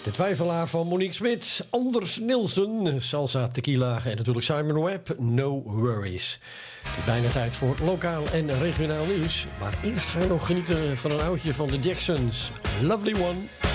De twijfelaar van Monique Smit, Anders Nilsson, Salsa Tequila en natuurlijk Simon Webb, No Worries. Het is bijna tijd voor lokaal en regionaal nieuws. Maar eerst gaan we nog genieten van een oudje van de Jacksons, Lovely One.